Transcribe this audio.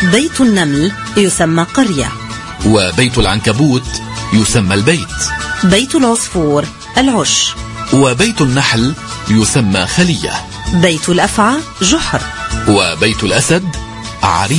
بيت النمل يسمى قرية، وبيت العنكبوت يسمى البيت، بيت العصفور العش، وبيت النحل يسمى خلية، بيت الأفعى جحر، وبيت الأسد عريس.